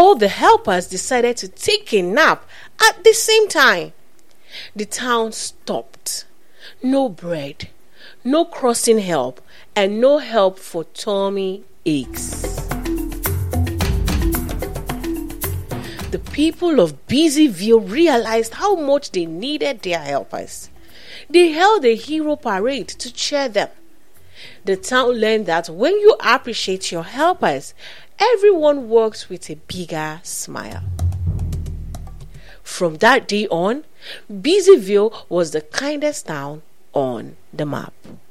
all the helpers decided to take a nap at the same time. The town stopped. No bread, no crossing help, and no help for tummy aches. The people of Busyville realized how much they needed their helpers. They held a hero parade to cheer them. The town learned that when you appreciate your helpers, everyone works with a bigger smile. From that day on, Busyville was the kindest town on the map.